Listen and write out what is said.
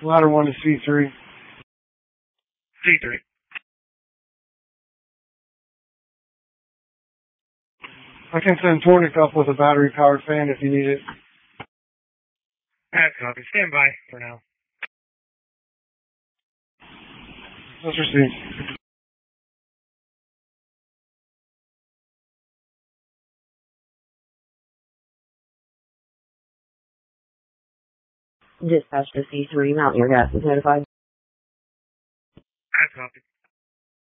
Ladder 1 to C3. C3. I can send Tornik up with a battery-powered fan if you need it. That's copy. Stand by for now. Let's receive. Dispatch to C3, Mountaineer Gas is notified. That's copy.